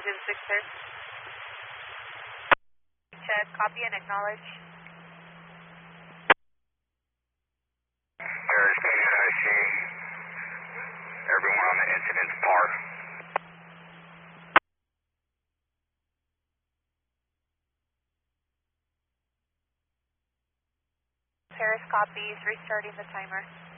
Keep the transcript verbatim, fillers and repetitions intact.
zero six, sir. Check, copy and acknowledge. Paris K N I C. Everyone on the incident's par. Paris copies, restarting the timer.